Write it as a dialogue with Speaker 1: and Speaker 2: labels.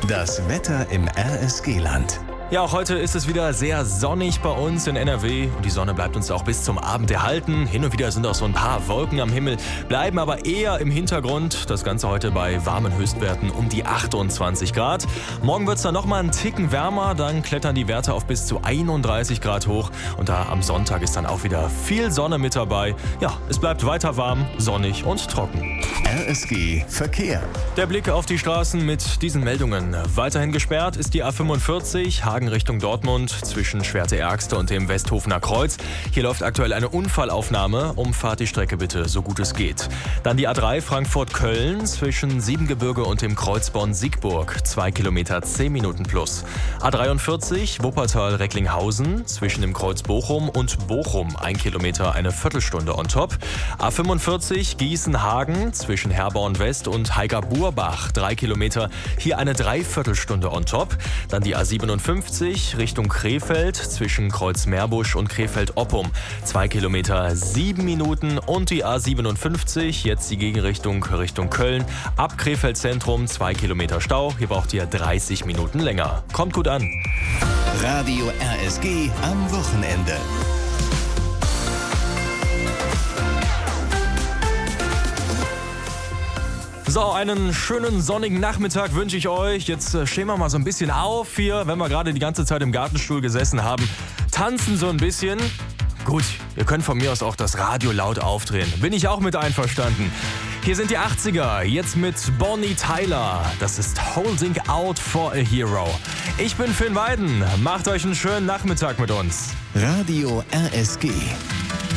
Speaker 1: Das Wetter im RSG-Land.
Speaker 2: Ja, auch heute ist es wieder sehr sonnig bei uns in NRW und die Sonne bleibt uns auch bis zum Abend erhalten. Hin und wieder sind auch so ein paar Wolken am Himmel, bleiben aber eher im Hintergrund. Das Ganze heute bei warmen Höchstwerten um die 28 Grad. Morgen wird es dann nochmal einen Ticken wärmer, dann klettern die Werte auf bis zu 31 Grad hoch. Und da am Sonntag ist dann auch wieder viel Sonne mit dabei. Ja, es bleibt weiter warm, sonnig und trocken.
Speaker 1: RSG Verkehr.
Speaker 2: Der Blick auf die Straßen mit diesen Meldungen. Weiterhin gesperrt ist die A45 Hagen Richtung Dortmund zwischen Schwerte-Ergste und dem Westhofener Kreuz. Hier läuft aktuell eine Unfallaufnahme. Umfahrt die Strecke bitte, so gut es geht. Dann die A3 Frankfurt-Köln zwischen Siebengebirge und dem Kreuz Bonn-Siegburg. 2 Kilometer, 10 Minuten plus. A43 Wuppertal-Recklinghausen zwischen dem Kreuz Bochum und Bochum. 1 Kilometer, eine Viertelstunde on top. A45 Gießen-Hagen zwischen Herborn-West und Heiger-Burbach. 3 Kilometer, hier eine Dreiviertelstunde on top. Dann die A57 Richtung Krefeld zwischen Kreuz Meerbusch und Krefeld-Oppum. 2 Kilometer, 7 Minuten. Und die A57, jetzt die Gegenrichtung Richtung Köln. Ab Krefeld Zentrum 2 Kilometer Stau. Hier braucht ihr 30 Minuten länger. Kommt gut an.
Speaker 1: Radio RSG am Wochenende.
Speaker 2: So, einen schönen sonnigen Nachmittag wünsche ich euch. Jetzt stehen wir mal so ein bisschen auf hier, wenn wir gerade die ganze Zeit im Gartenstuhl gesessen haben. Tanzen so ein bisschen. Gut, ihr könnt von mir aus auch das Radio laut aufdrehen. Bin ich auch mit einverstanden. Hier sind die 80er, jetzt mit Bonnie Tyler. Das ist Holding Out for a Hero. Ich bin Finn Weiden. Macht euch einen schönen Nachmittag mit uns.
Speaker 1: Radio RSG.